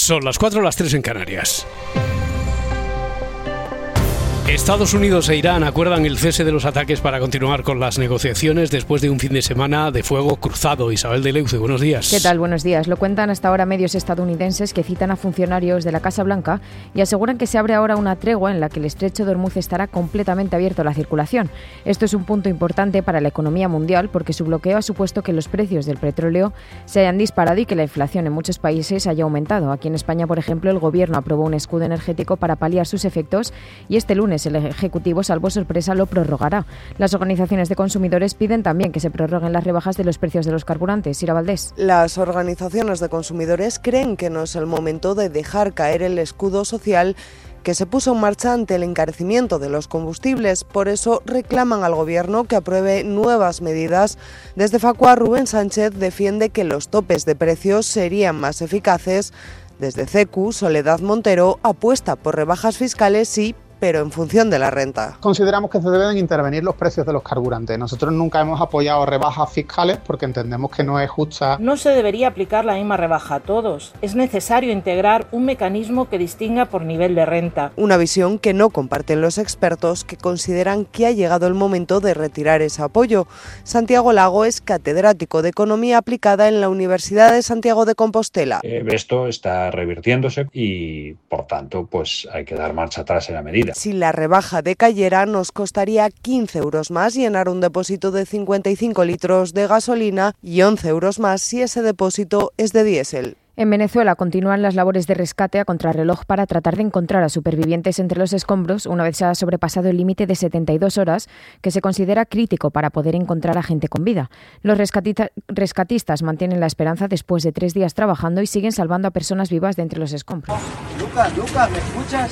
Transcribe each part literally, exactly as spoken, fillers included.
Son las cuatro, las tres en Canarias. Estados Unidos e Irán acuerdan el cese de los ataques para continuar con las negociaciones después de un fin de semana de fuego cruzado. Isabel de Leuce, buenos días. ¿Qué tal? Buenos días. Lo cuentan hasta ahora medios estadounidenses que citan a funcionarios de la Casa Blanca y aseguran que se abre ahora una tregua en la que el estrecho de Hormuz estará completamente abierto a la circulación. Esto es un punto importante para la economía mundial porque su bloqueo ha supuesto que los precios del petróleo se hayan disparado y que la inflación en muchos países haya aumentado. Aquí en España, por ejemplo, el Gobierno aprobó un escudo energético para paliar sus efectos y este lunes el Ejecutivo, salvo sorpresa, lo prorrogará. Las organizaciones de consumidores piden también que se prorroguen las rebajas de los precios de los carburantes. Ira Valdés. Las organizaciones de consumidores creen que no es el momento de dejar caer el escudo social que se puso en marcha ante el encarecimiento de los combustibles. Por eso reclaman al Gobierno que apruebe nuevas medidas. Desde Facua, Rubén Sánchez defiende que los topes de precios serían más eficaces. Desde C E C U, Soledad Montero apuesta por rebajas fiscales, sí, pero en función de la renta. Consideramos que se deben intervenir los precios de los carburantes. Nosotros nunca hemos apoyado rebajas fiscales porque entendemos que no es justa. No se debería aplicar la misma rebaja a todos. Es necesario integrar un mecanismo que distinga por nivel de renta. Una visión que no comparten los expertos, que consideran que ha llegado el momento de retirar ese apoyo. Santiago Lago es catedrático de Economía Aplicada en la Universidad de Santiago de Compostela. Eh, esto está revirtiéndose y, por tanto, pues hay que dar marcha atrás en la medida. Si la rebaja decayera, nos costaría quince euros más llenar un depósito de cincuenta y cinco litros de gasolina y once euros más si ese depósito es de diésel. En Venezuela continúan las labores de rescate a contrarreloj para tratar de encontrar a supervivientes entre los escombros una vez se ha sobrepasado el límite de setenta y dos horas, que se considera crítico para poder encontrar a gente con vida. Los rescatita- rescatistas mantienen la esperanza después de tres días trabajando y siguen salvando a personas vivas de entre los escombros. Lucas, Lucas, ¿me escuchas?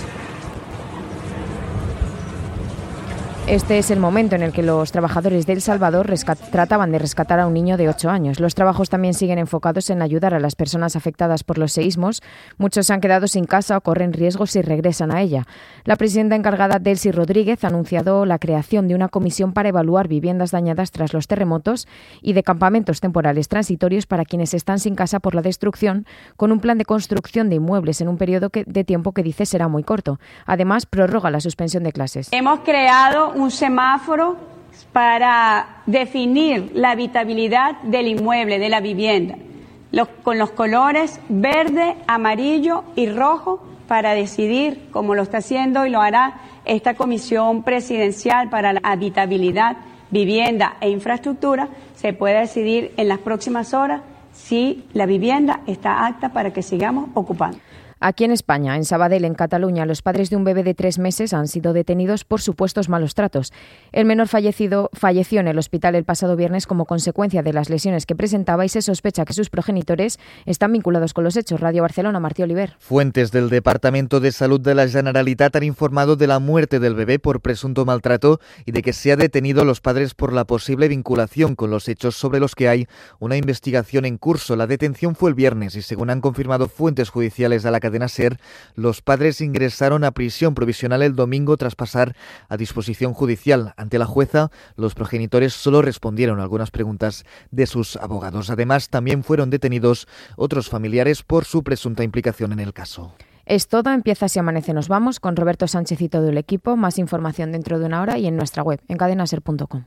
Este es el momento en el que los trabajadores de El Salvador rescat- trataban de rescatar a un niño de ocho años. Los trabajos también siguen enfocados en ayudar a las personas afectadas por los seísmos. Muchos se han quedado sin casa o corren riesgos si regresan a ella. La presidenta encargada, Delcy Rodríguez, ha anunciado la creación de una comisión para evaluar viviendas dañadas tras los terremotos y de campamentos temporales transitorios para quienes están sin casa por la destrucción, con un plan de construcción de inmuebles en un periodo que, de tiempo que dice será muy corto. Además, prorroga la suspensión de clases. Hemos creado un semáforo para definir la habitabilidad del inmueble, de la vivienda, los, con los colores verde, amarillo y rojo para decidir, como lo está haciendo y lo hará esta Comisión Presidencial para la Habitabilidad, Vivienda e Infraestructura, se puede decidir en las próximas horas si la vivienda está apta para que sigamos ocupando. Aquí en España, en Sabadell, en Cataluña, los padres de un bebé de tres meses han sido detenidos por supuestos malos tratos. El menor fallecido falleció en el hospital el pasado viernes como consecuencia de las lesiones que presentaba y se sospecha que sus progenitores están vinculados con los hechos. Radio Barcelona, Martí Oliver. Fuentes del Departamento de Salud de la Generalitat han informado de la muerte del bebé por presunto maltrato y de que se ha detenido a los padres por la posible vinculación con los hechos sobre los que hay una investigación en curso. La detención fue el viernes y, según han confirmado fuentes judiciales a la cadena SER, los padres ingresaron a prisión provisional el domingo tras pasar a disposición judicial. Ante la jueza, los progenitores solo respondieron a algunas preguntas de sus abogados. Además, también fueron detenidos otros familiares por su presunta implicación en el caso. Es todo, empieza Si Amanece Nos Vamos, con Roberto Sánchez y todo el equipo. Más información dentro de una hora y en nuestra web, en cadena ser punto com.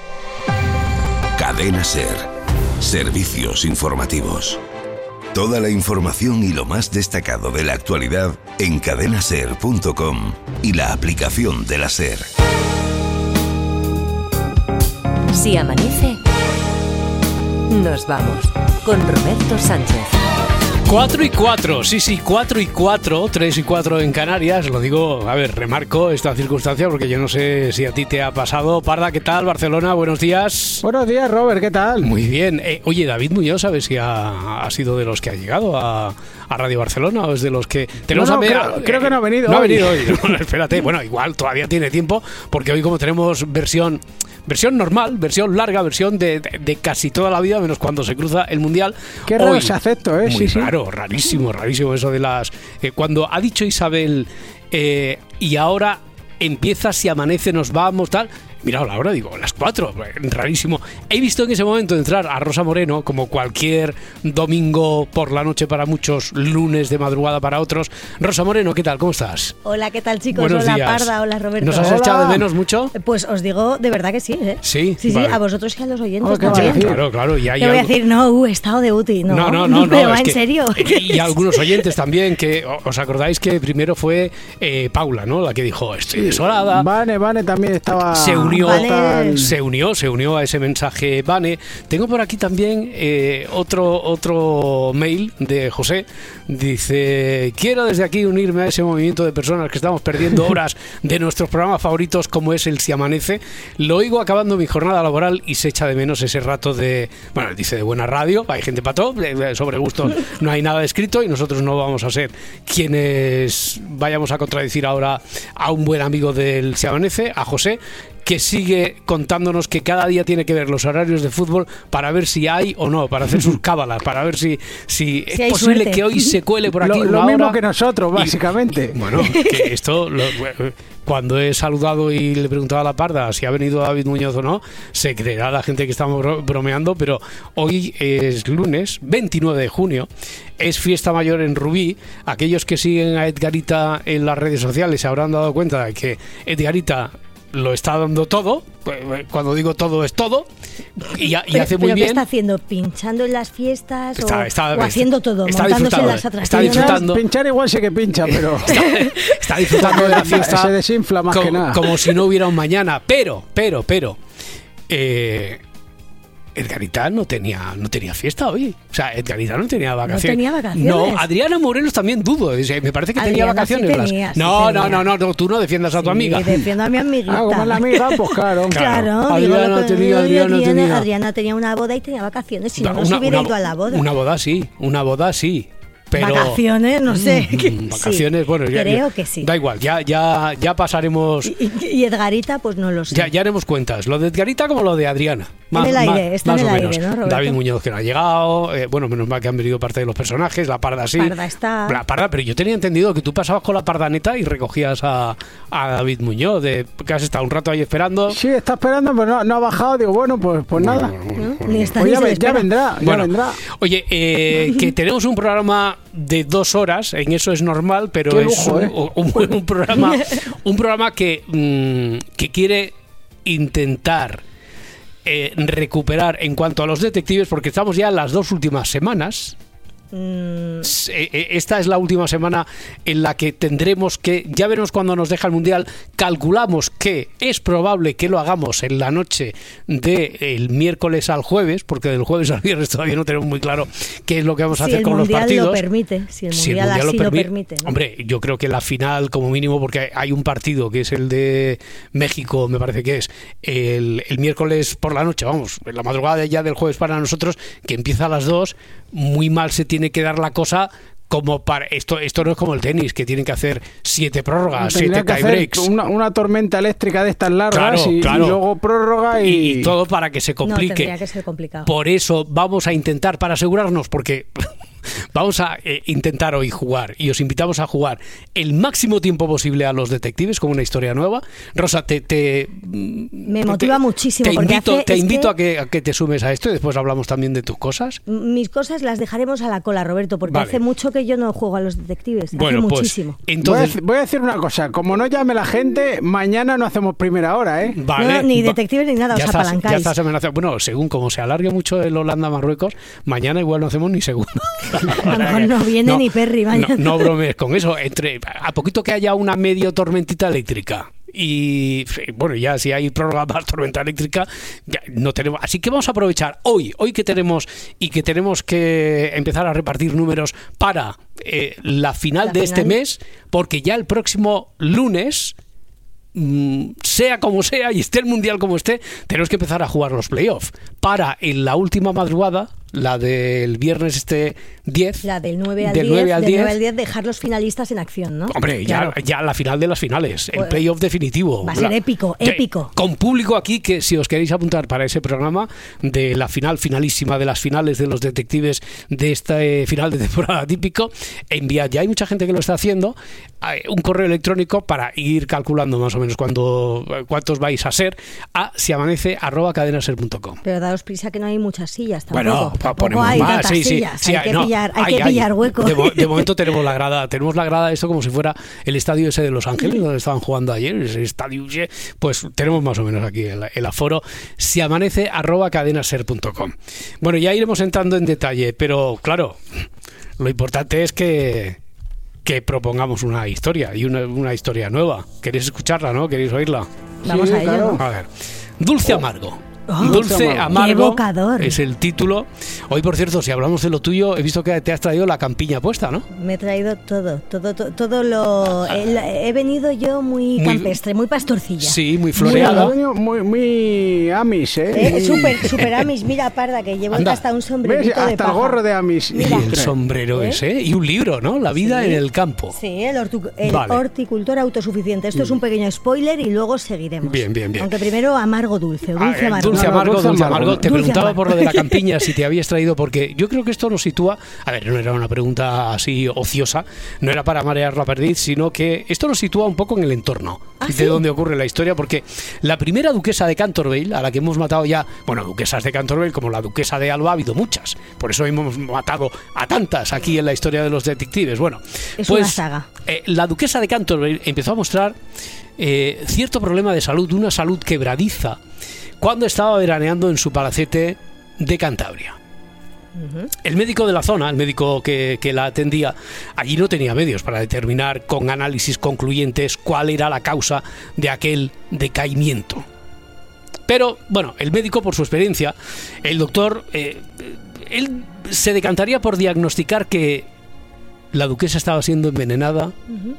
Cadena SER. Servicios informativos. Toda la información y lo más destacado de la actualidad en cadena ser punto com y la aplicación de la SER. Si amanece, nos vamos con Roberto Sánchez. cuatro y cuatro, sí, sí, cuatro y cuatro, tres y cuatro en Canarias. Lo digo, a ver, remarco esta circunstancia porque yo no sé si a ti te ha pasado. Parda, ¿qué tal? Barcelona, buenos días. Buenos días, Robert, ¿qué tal? Muy bien. Eh, oye, David Muñoz, ¿sabes si ha, ha sido de los que ha llegado a, a Radio Barcelona o es de los que... Tenemos no, no, a ver, creo, creo que no ha venido no hoy. ha venido hoy. No, espérate, bueno, igual todavía tiene tiempo porque hoy como tenemos versión... Versión normal, versión larga, versión de, de, de casi toda la vida, menos cuando se cruza el Mundial. Qué raro se acepto, ¿eh? Muy sí, raro, sí. rarísimo, rarísimo eso de las... Eh, cuando ha dicho Isabel, eh, y ahora empieza Si Amanece Nos Vamos, tal... Mira la hora, digo, las cuatro, rarísimo. He visto en ese momento entrar a Rosa Moreno, como cualquier domingo por la noche para muchos, lunes de madrugada para otros. Rosa Moreno, ¿qué tal? ¿Cómo estás? Hola, ¿qué tal, chicos? Buenos hola, días. Parda, hola, Roberto. ¿Nos has Hola. echado de menos mucho? Pues os digo, de verdad que sí, ¿eh? Sí, Sí, sí, vale. a vosotros y a los oyentes Oh, también. claro, claro. Y hay Te voy a algo- decir, no, uh, he estado de útil, no. No, no, no, no. Pero es en que- serio. Y, y algunos oyentes también, que os acordáis que primero fue eh, Paula, ¿no? La que dijo, estoy desolada. Vane, Vane también estaba... Se unió, Vane. se unió, se unió a ese mensaje Vane. Tengo por aquí también eh, otro, otro mail de José. Dice, quiero desde aquí unirme a ese movimiento de personas que estamos perdiendo horas de nuestros programas favoritos como es el Si Amanece. Lo oigo acabando mi jornada laboral y se echa de menos ese rato de, bueno, dice de buena radio, hay gente para todo, eh, sobre gustos no hay nada escrito y nosotros no vamos a ser quienes vayamos a contradecir ahora a un buen amigo del Si Amanece, a José, que sigue contándonos que cada día tiene que ver los horarios de fútbol para ver si hay o no, para hacer sus cábalas, para ver si, si, Si es hay posible suerte. que hoy se cuele por aquí Lo, una lo mismo hora. que nosotros, Y- básicamente. Bueno, que esto, lo- cuando he saludado y le preguntaba a la Parda si ha venido David Muñoz o no, se creerá la gente que estamos bro- bromeando, pero hoy es lunes, veintinueve de junio, es fiesta mayor en Rubí. Aquellos que siguen a Edgarita en las redes sociales se habrán dado cuenta de que Edgarita lo está dando todo, cuando digo todo es todo, y, y Pero- hace muy ¿pero bien. qué está haciendo? ¿Pinchando en las fiestas Está- o, está- o haciendo todo? está montándose en disfrutando, las está atracciones. disfrutando. Pinchar igual sí que pincha, pero... Está disfrutando de la fiesta. Se desinfla más co- que nada. Como si no hubiera un mañana. Pero, pero, pero. Eh, Edgarita no tenía, no tenía fiesta hoy. O sea, Edgarita no tenía vacaciones. tenía vacaciones. No, Adriana Morelos también dudo. Dice, me parece que tenía Adriana vacaciones. sí las- tenía, sí no, no, tenía. no, no, no, tú no defiendas a tu amiga. Y defiendo a mi amiguita. Ah, como es la amiga, pues claro. Claro, Claro. digo Adriana lo que tenía, digo, Adriana Adriana, tenía. Adriana tenía una boda y tenía vacaciones, si no, no Una- se hubiera una- ido a la boda. Una boda sí, una boda sí. Pero, Vacaciones, no sé. Mm, Sí, vacaciones, bueno, ya, creo ya- que sí. Da igual, ya, ya, ya pasaremos. Y, y Edgarita, pues no lo sé. Ya, ya haremos cuentas, lo de Edgarita como lo de Adriana. Más, el más- aire, está más en o el aire, menos. ¿no, Roberto? David Muñoz que no ha llegado, eh, bueno, menos mal que han venido parte de los personajes, la Parda sí. Parda está. La Parda, pero yo tenía entendido que tú pasabas con la Pardaneta y recogías a, a David Muñoz, de, que has estado un rato ahí esperando. Sí, está esperando, pero no, no ha bajado. Digo, bueno, pues, pues nada. ¿No? Ni está Pues ni ya, se ve- le ya espera. vendrá, ya Bueno, vendrá. Oye, eh, que tenemos un programa de dos horas, en eso es normal, pero Qué es lujo, un, ¿eh? un- un programa, un programa que, mm, que quiere intentar eh, recuperar en cuanto a los detectives, porque estamos ya en las dos últimas semanas. Mm, S- eh, eh, Esta es la última semana en la que tendremos que, ya veremos cuando nos deja el Mundial, calculamos que es probable que lo hagamos en la noche del miércoles al jueves, porque del jueves al viernes todavía no tenemos muy claro qué es lo que vamos a si hacer el con los mundial partidos. lo permite, si el Si el mundial, Mundial así lo lo permi- permite. ¿no? Hombre, yo creo que la final como mínimo, porque hay un partido que es el de México, me parece que es el, el miércoles por la noche, vamos, la madrugada ya del jueves para nosotros, que empieza a las dos, muy mal se tiene que dar la cosa. Como para esto, esto no es como el tenis, que tienen que hacer siete prórrogas, Tendría siete que hacer tiebreaks. una, una tormenta eléctrica de estas largas Claro, y, claro. y luego prórroga y... Y, y todo para que se No, complique. tendría que ser complicado. Por eso vamos a intentar, para asegurarnos, porque vamos a eh, intentar hoy jugar, y os invitamos a jugar el máximo tiempo posible a los detectives con una historia nueva. Rosa, te, te Me motiva te- muchísimo. Te porque invito, hace- te es invito que a, que, a que te sumes a esto y después hablamos también de tus cosas. mis cosas las dejaremos a la cola, Roberto, porque Vale. hace mucho que yo no juego a los detectives. Bueno, hace pues muchísimo. Voy, a, entonces, dec- voy a decir una cosa, como no llame la gente, mañana no hacemos primera hora, ¿eh? vale, No, ni va- detectives ni nada, ya os estás- apalancáis. ya estás amenazado. Bueno, según como se alargue mucho el Holanda-Marruecos, mañana igual no hacemos ni segundo. A lo mejor no viene ni Perry mañana. No, no bromees con eso. Entre, a poquito que haya una medio tormentita eléctrica y bueno, ya si hay prórroga más tormenta eléctrica, ya no tenemos. Así que vamos a aprovechar hoy, hoy que tenemos y que tenemos que empezar a repartir números para eh, la final La de este final. mes, porque ya el próximo lunes, mm, sea como sea y esté el mundial como esté, tenemos que empezar a jugar los playoffs para en la última madrugada la del viernes este diez. La del nueve al del diez, nueve al del diez. nueve al diez, dejar los finalistas en acción, ¿no? Hombre, Claro. ya, ya la final de las finales, el Pues, playoff definitivo. va a ser La- épico, que- épico. Con público aquí, que si os queréis apuntar para ese programa de la final finalísima de las finales de los detectives de este final de temporada típico, enviad, ya hay mucha gente que lo está haciendo, eh, un correo electrónico para ir calculando más o menos cuándo, cuántos vais a ser, a siamanece arroba cadenaser punto com. Pero daos prisa que no hay muchas sillas tampoco. Bueno, pa- Tampoco ponemos hay más, tantas sí, sí, sillas. sí, hay que no, pillar, hay hay, que hay. pillar hueco. De, mo- de momento tenemos la grada, tenemos la grada, esto como si fuera el estadio ese de Los Ángeles, donde estaban jugando ayer, ese estadio, pues tenemos más o menos aquí el, el aforo, si amanece arroba cadenaser punto com. Bueno, ya iremos entrando en detalle, pero claro, lo importante es que que propongamos una historia, y una, una historia nueva. ¿Queréis escucharla, no? ¿Queréis oírla? Vamos a ello. A ver. Dulce Amargo. Oh, Dulce Amargo. ¡Qué evocador! Es el título. Hoy, por cierto, si hablamos de lo tuyo, he visto que te has traído la campiña puesta, ¿no? Me he traído todo, todo, todo, todo lo... el- he venido yo muy, Muy- campestre, muy pastorcilla. Sí, muy Muy, floreada. muy, muy Amis, ¿eh? Eh, Muy- super, super Amis, mira, parda, que llevo Anda. hasta un ¿Ves? sombrerito de Hasta paja. el gorro de Amis. Y el sombrero ¿Eh? ese. Y un libro, ¿no? La vida Sí. en el campo. Sí, el, hortu- el Vale. horticultor autosuficiente. Esto es un pequeño spoiler y luego seguiremos. Bien, bien, bien. Aunque primero amargo dulce, Ah, dulce eh, amargo. Dulce No, no, amargo, dulce dulce amargo. amargo. Te Dulce preguntaba amargo. por lo de la campiña si te habías traído, porque yo creo que esto nos sitúa. A ver, no era una pregunta así ociosa, no era para marear la perdiz, sino que esto nos sitúa un poco en el entorno ¿Ah, de sí? donde ocurre la historia, porque la primera duquesa de Canterville, a la que hemos matado ya, bueno, duquesas de Canterville, como la duquesa de Alba, ha habido muchas. Por eso hemos matado a tantas aquí en la historia de los detectives. Bueno, Es pues una saga. eh, la duquesa de Canterville empezó a mostrar eh, cierto problema de salud, una salud quebradiza, cuando estaba veraneando en su palacete de Cantabria. El médico de la zona, el médico que, que la atendía, allí no tenía medios para determinar con análisis concluyentes cuál era la causa de aquel decaimiento. Pero, bueno, el médico, por su experiencia, el doctor, eh, él se decantaría por diagnosticar que la duquesa estaba siendo envenenada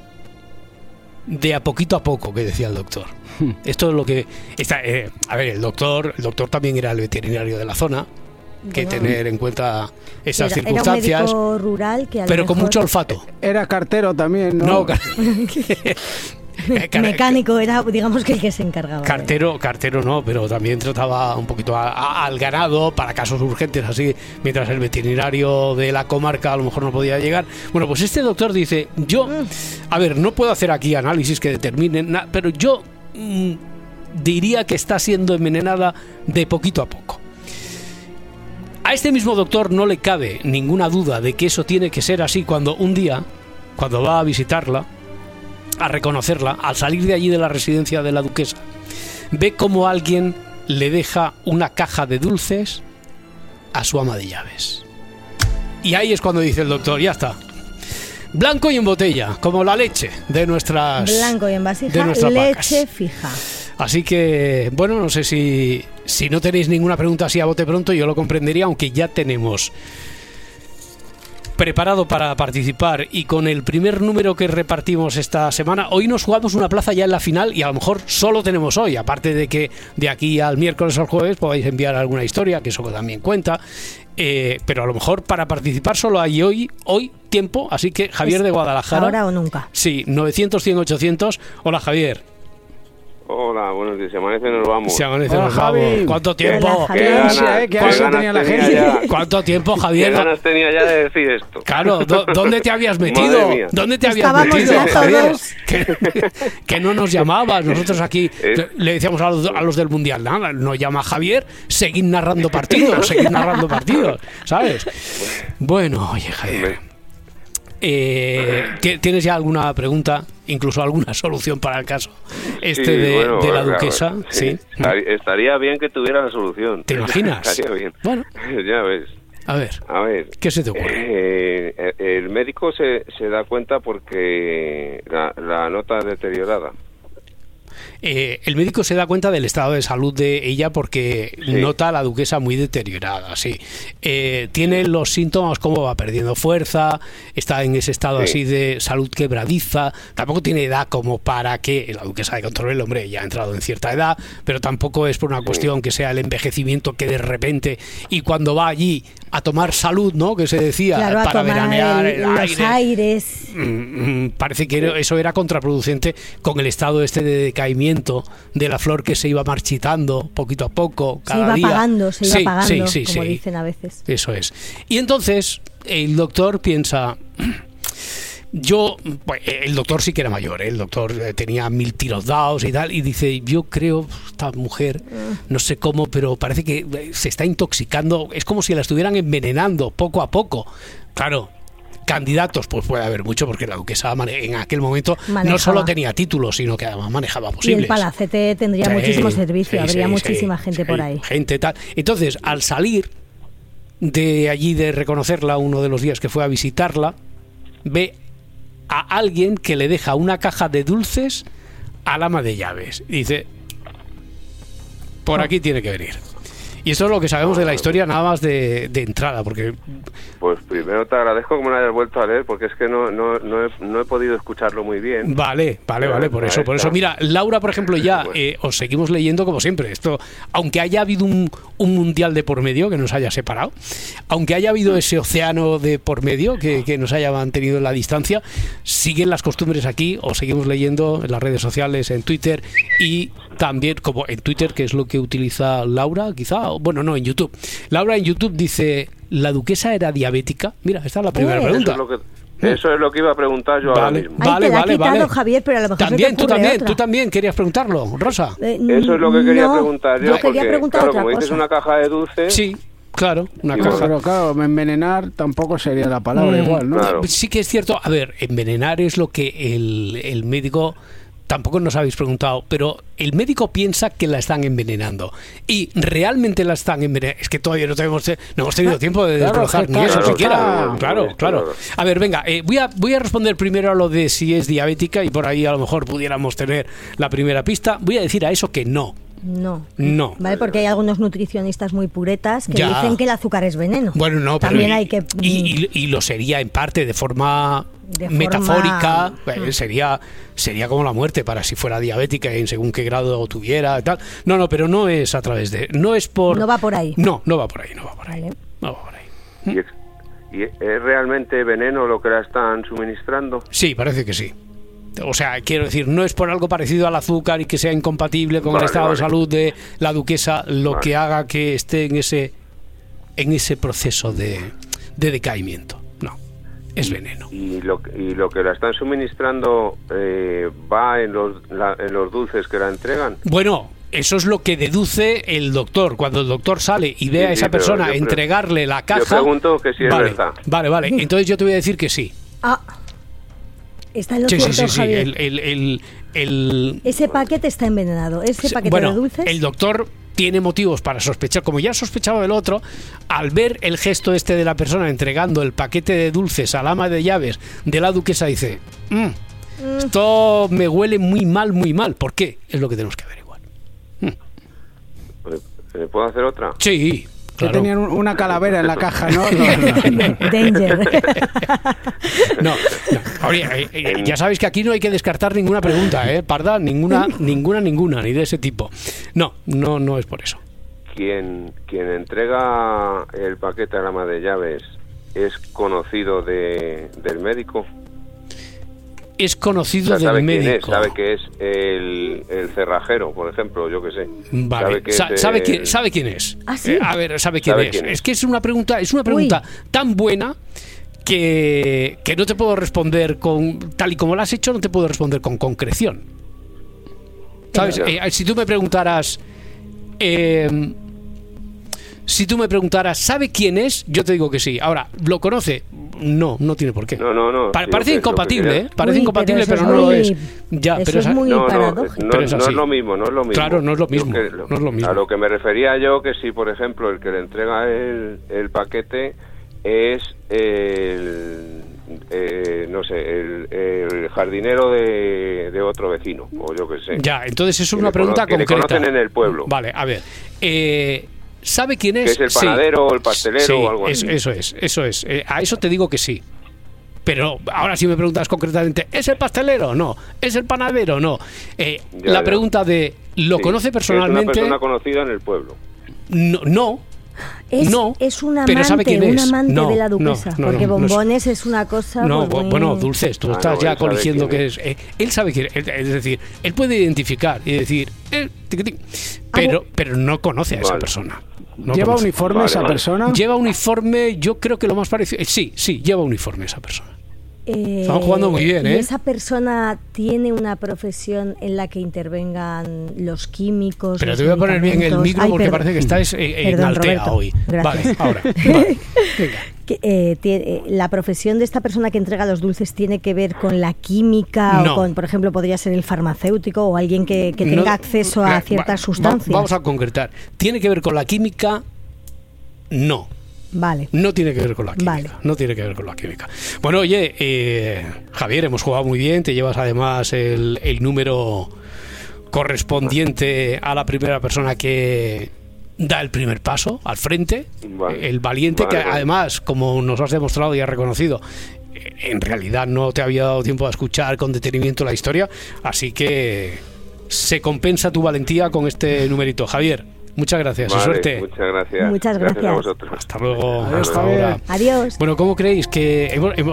de a poquito a poco, que decía el doctor. Esto es lo que está, eh, a ver, el doctor, el doctor también era el veterinario de la zona, que Bueno. tener en cuenta esas Era, era un circunstancias, médico rural que a lo pero con mejor- mucho olfato. Era cartero también, ¿no? No, car- car- Mecánico era, digamos, que el que se encargaba. de- cartero, cartero no, pero también trataba un poquito a- a- al ganado para casos urgentes, así, mientras el veterinario de la comarca a lo mejor no podía llegar. Bueno, pues este doctor dice, yo, a ver, no puedo hacer aquí análisis que determinen, na- pero yo mm, diría que está siendo envenenada de poquito a poco. A este mismo doctor no le cabe ninguna duda de que eso tiene que ser así cuando un día, cuando va a visitarla, a reconocerla, al salir de allí de la residencia de la duquesa, ve como alguien le deja una caja de dulces a su ama de llaves. Y ahí es cuando dice el doctor, ya está. Blanco y en botella, como la leche de nuestras... Blanco y en de vasija, nuestras leche vacas. fija. Así que, bueno, no sé si, si no tenéis ninguna pregunta así a bote pronto, yo lo comprendería, aunque ya tenemos preparado para participar y con el primer número que repartimos esta semana, hoy nos jugamos una plaza ya en la final y a lo mejor solo tenemos hoy, aparte de que de aquí al miércoles o al jueves podáis enviar alguna historia, que eso también cuenta, eh, pero a lo mejor para participar solo hay hoy, hoy tiempo, así que Javier Es de Guadalajara. ahora o nunca. Sí, novecientos, cien, ochocientos. Hola, Javier. Hola, buenos días. Se amanece, nos vamos. Se amanece, Hola, nos vamos. Javi. ¿Cuánto Hola, tiempo? Javi. Qué ganas, ansia, ¿eh? Qué qué ansia ganas tenía la tenía gente. ya. ¿Cuánto tiempo, ¿Qué Javier? ganas tenía ya de decir esto? Claro, ¿dó- ¿dónde te habías metido? Madre mía. ¿Dónde te habías Estábamos metido, ya Javier? todos. Que, que no nos llamabas. Nosotros aquí Es- le decíamos a los, a los del Mundial, nada, no llama Javier, seguid narrando partidos, seguid narrando partidos, ¿sabes? Bueno, oye, Javier, eh, ¿ti- ¿tienes ya alguna pregunta, incluso alguna solución para el caso este Sí, de, bueno, de la claro, duquesa? Sí. Estaría, estaría bien que tuviera la solución. ¿Te imaginas? Estaría bien. Bueno. Ya ves. A ver, A ver. ¿qué se te ocurre? Eh, el médico se, se da cuenta porque la, la nota deteriorada. Eh, el médico se da cuenta del estado de salud de ella porque sí. nota a la duquesa muy deteriorada, sí. Eh, tiene los síntomas como va perdiendo fuerza, está en ese estado sí. así de salud quebradiza, tampoco tiene edad como para que la duquesa de Control, hombre, ya ha entrado en cierta edad, pero tampoco es por una sí. cuestión que sea el envejecimiento que de repente, y cuando va allí a tomar salud, ¿no? Que se decía, claro, para veranear el, el los aire. aires. Mm, mm, parece que eso era contraproducente con el estado este de decaimiento de la flor que se iba marchitando poquito a poco, cada se iba día. apagando, se iba sí, apagando, sí, sí, como sí. dicen a veces. Eso es. Y entonces el doctor piensa... Yo, pues, el doctor sí que era mayor, ¿eh? El doctor tenía mil tiros dados y tal, y dice, yo creo, esta mujer, no sé cómo, pero parece que se está intoxicando, es como si la estuvieran envenenando poco a poco. Claro, candidatos, pues puede haber mucho, porque la duquesa en aquel momento manejaba. No solo tenía títulos, sino que además manejaba posibles. Y el palacete tendría sí, muchísimo servicio, sí, habría sí, muchísima sí, gente sí, por ahí. Gente tal. Entonces, al salir de allí de reconocerla uno de los días que fue a visitarla, ve a alguien que le deja una caja de dulces al ama de llaves. Y dice, por aquí tiene que venir. Y esto es lo que sabemos de la historia nada más de, de entrada, porque... Pues primero te agradezco que me lo hayas vuelto a leer, porque es que no no no he, no he podido escucharlo muy bien. Vale, vale, Pero vale, por eso, por eso. Mira, Laura, por ejemplo, ya eh, os seguimos leyendo como siempre. Esto, aunque haya habido un, un mundial de por medio que nos haya separado, aunque haya habido ese océano de por medio que, que nos haya mantenido en la distancia, siguen las costumbres aquí, os seguimos leyendo en las redes sociales, en Twitter y también, como en Twitter, que es lo que utiliza Laura, quizá, bueno, no, en YouTube. Laura en YouTube dice, ¿la duquesa era diabética? Mira, esta es la primera eh, pregunta. Eso es, lo que, eso es lo que iba a preguntar yo vale, ahora mismo. Vale, Ay, te vale, la ha quitado, vale. Javier, pero a lo mejor También, se te tú también, otra. tú también querías preguntarlo, Rosa. Eh, eso es lo que quería no, preguntar yo, yo porque, quería preguntar claro, otra como cosa. dices una caja de dulces... Sí. Claro, una sí, caja. Pero claro, envenenar tampoco sería la palabra mm, igual, ¿no? Claro. Sí que es cierto. A ver, envenenar es lo que el, el médico... Tampoco nos habéis preguntado, pero el médico piensa que la están envenenando. Y realmente la están envenenando. Es que todavía no, tenemos, no hemos tenido tiempo de desbrozar claro, ni eso claro, siquiera. Claro, claro, claro. A ver, venga, eh, voy, a, voy a responder primero a lo de si es diabética y por ahí a lo mejor pudiéramos tener la primera pista. Voy a decir a eso que no. No. No. Vale, porque hay algunos nutricionistas muy puretas que ya. dicen que el azúcar es veneno. Bueno, no, pero también y, hay que y, y, y lo sería en parte de forma de metafórica, forma... eh, sería sería como la muerte para si fuera diabética y en según qué grado tuviera, tal. No, no, pero no es a través de, no es por No va por ahí. No, no va por ahí, no va por ahí. Vale. No va por ahí. ¿Y es, ¿Y es realmente veneno lo que la están suministrando? Sí, parece que sí. O sea, quiero decir, no es por algo parecido al azúcar y que sea incompatible con vale, el estado vale. de salud de la duquesa lo vale. que haga que esté en ese en ese proceso de, de decaimiento. No, es veneno. ¿Y lo, y lo que la están suministrando eh, va en los, la, en los dulces que la entregan? Bueno, eso es lo que deduce el doctor. Cuando el doctor sale y ve sí, a esa sí, persona entregarle la caja... Yo pregunto que si es vale, verdad. Vale, vale. Entonces yo te voy a decir que sí. Ah... Está en lo sí, cierto, sí, sí, sí. Javier. El, el, el, el... Ese paquete está envenenado. Ese paquete bueno, de dulces. El doctor tiene motivos para sospechar, como ya sospechaba del otro, al ver el gesto este de la persona entregando el paquete de dulces al ama de llaves de la duquesa, dice: mmm, mm. esto me huele muy mal, muy mal. ¿Por qué? Es lo que tenemos que averiguar. ¿Me puedo hacer otra? Sí. Claro. Que tenían una calavera en la caja, ¿no? no, no. Danger. No, no. Oye, eh, ya sabéis que aquí no hay que descartar ninguna pregunta, ¿eh? Parda, ninguna, ninguna, ninguna, ni de ese tipo. No, no, no es por eso. Quien, quien entrega el paquete al ama de llaves es conocido de, del médico. Es conocido o sea, del quién médico. Es, sabe que es el, el cerrajero, por ejemplo, yo que sé. Vale. Sabe, que Sa- es sabe, el... quién, sabe quién es. ¿Ah, sí? Eh, a ver, sabe quién, ¿Sabe es? quién es. Es que es una pregunta, es una pregunta Uy. tan buena que, que no te puedo responder con tal y como la has hecho, no te puedo responder con concreción. ¿Sabes? Eh, si tú me preguntaras, eh, si tú me preguntaras, ¿sabe quién es? Yo te digo que sí. Ahora, ¿lo conoce? No, no tiene por qué. No, no, no. Pa- sí, parece lo que- incompatible, lo que ¿eh? Parece Uy, incompatible, pero pero, eso no lo es es. muy- Ya, eso pero es esa- muy No, no, paradójico. no, Pero es no así. es lo mismo, no es lo mismo. Claro, no es lo Yo mismo, que- no es lo mismo. A lo que me refería yo, que si, por ejemplo, el que le entrega el, el paquete es el, eh, no sé, el, el jardinero de, de otro vecino, o yo qué sé. Ya, entonces es Que una le pregunta cono- que le concreta. conocen en el pueblo. Vale, a ver. Eh, ¿Sabe quién es? Que es el Sí. panadero o el pastelero Sí, o algo es- así. Eso es, eso es. Eh, a eso te digo que sí. Pero ahora si me preguntas concretamente, ¿es el pastelero? No. ¿Es el panadero? No. Eh, Ya, la ya. pregunta de, ¿lo Sí, conoce que personalmente? Es una persona conocida en el pueblo. No, no. Es, No, es un pero ¿sabe amante, quién un es? amante No, de la no, duquesa, no, porque no, no es- bombones es una cosa. No, pues, muy- bueno, Dulces, tú Ah, estás no, ya él sabe corrigiendo quién que es. eh, él sabe quién es, es decir, él puede identificar y decir, eh, tiqui, tiqui, pero, pero no conoce a esa Vale. persona. No ¿Lleva conoce. uniforme Vale, esa vale. persona? Lleva uniforme, yo creo que lo más parecido. eh, Sí, sí, lleva uniforme esa persona. Eh, Están jugando muy bien, ¿y ¿eh? esa persona tiene una profesión en la que intervengan los químicos? Pero los te voy a poner bien el medicamentos? micro Ay, porque perdón. parece que estáis eh, en Perdón, Altea Roberto. hoy. Gracias. Vale, ahora. Vale. Venga. Que, eh, tie- eh, la profesión de esta persona que entrega los dulces tiene que ver con la química No. o con, por ejemplo, podría ser el farmacéutico o alguien que, que No- tenga acceso a Va- ciertas va- sustancias. Vamos a concretar. ¿Tiene que ver con la química? No. Vale. No tiene que ver con la química. Vale. No tiene que ver con la química. Bueno, oye, eh, Javier, hemos jugado muy bien. Te llevas además el, el número correspondiente a la primera persona que da el primer paso al frente. Vale. El valiente, Vale, que vale. además, como nos has demostrado y has reconocido, eh, en realidad no te había dado tiempo a escuchar con detenimiento la historia. Así que se compensa tu valentía con este numerito. Javier, muchas gracias. Vale, y suerte. Muchas gracias. Muchas gracias a gracias. vosotros. Hasta luego. Hasta Hasta luego. ahora. Adiós. Bueno, ¿cómo creéis que hemos, hemos-